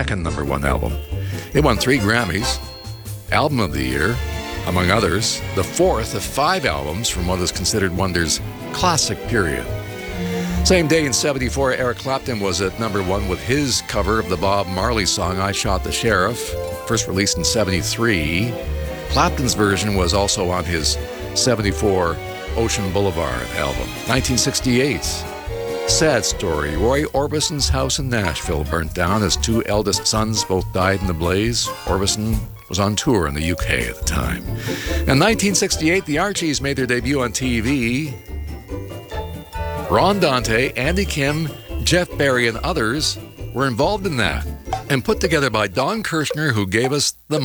second number one album. It won 3 Grammys, Album of the Year, among others, the fourth of 5 albums from what is considered Wonder's classic period. Same day in 74, Eric Clapton was at number 1 with his cover of the Bob Marley song I Shot the Sheriff, first released in 73. Clapton's version was also on his 74 Ocean Boulevard album. 1968, sad story. Roy Orbison's house in Nashville burnt down. His 2 eldest sons both died in the blaze. Orbison was on tour in the UK at the time. In 1968, the Archies made their debut on TV. Ron Dante, Andy Kim, Jeff Barry, and others were involved in that, and put together by Don Kirshner, who gave us the